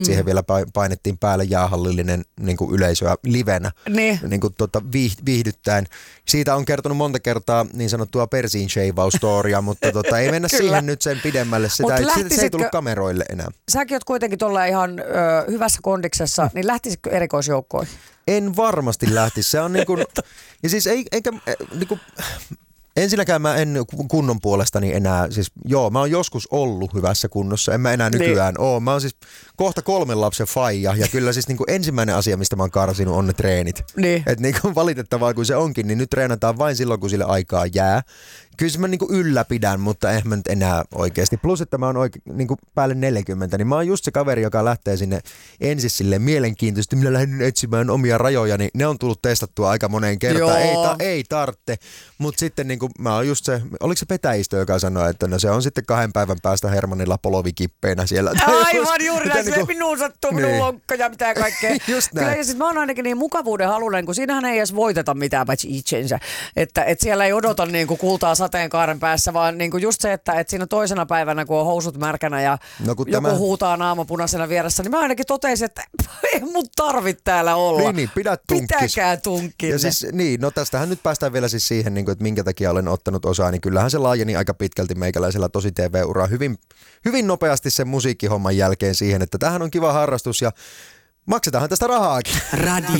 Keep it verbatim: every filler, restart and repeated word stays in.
siihen vielä painettiin päälle jäähallillinen niin kuin yleisöä livenä niin. Niin kuin, tota, viihdyttäen. Siitä on kertonut monta kertaa niin sanottua persiin shave-storia, mutta tota, ei mennä siihen nyt sen pidemmälle. Sitä, ei, sitä, se ei tullut kameroille enää. Säkin oot kuitenkin tuolla ihan ö, hyvässä kondiksessa, niin lähtisitkö erikoisjoukkoon? En varmasti lähtisi. Se on niin kuin, ja siis ei, eikä, niin kuin, ensinnäkään mä en kunnon puolestani enää, siis joo, mä oon joskus ollut hyvässä kunnossa, en mä enää nykyään niin. oo. Mä oon siis kohta kolmen lapsen faija ja kyllä siis niin kuin ensimmäinen asia, mistä mä oon karsinut, on ne treenit. Niin. Että niin kuin valitettavaa kuin se onkin, niin nyt treenataan vain silloin, kun sille aikaa jää. Kyllä mä niinku ylläpidän, mutta eihän mä nyt enää oikeasti. Plus, että mä oon oike, niinku päälle neljäkymmentä, niin mä oon just se kaveri, joka lähtee sinne ensin silleen mielenkiintoisesti. Minä lähden etsimään omia rajoja, niin ne on tullut testattua aika moneen kertaan. Ei, ta, ei tarvitse, mutta sitten niinku mä oon just se, oliko se Petäistö, joka sanoi, että no se on sitten kahden päivän päästä Hermannilla polovikippeinä siellä. Aivan juuri näin, niinku, minun sattuu, minun niin. lonkka ja mitä kaikkea. Just näin. Kyllä, ja siis mä oon ainakin niin mukavuuden halunen, kun siinähän ei edes voiteta mitään paitsi itsensä. Että et siellä ei odota niinku kultaa sateenkaaren päässä, vaan niinku just se, että et siinä toisena päivänä, kun on housut märkänä ja no, joku tämä huutaa naamapunaisena vieressä, niin mä ainakin totesin, että ei mun tarvitse täällä olla. Niin, niin pidä tunkkis. Pitäkää tunkkille. Ja siis, niin, no tästähän nyt päästään vielä siis siihen, niin kuin, että minkä takia olen ottanut osaa, niin kyllähän se laajeni aika pitkälti meikäläisellä tosi T V-uraa hyvin, hyvin nopeasti sen musiikkihomman jälkeen siihen, että tämähän on kiva harrastus ja maksetaanhan tästä rahaakin. Radio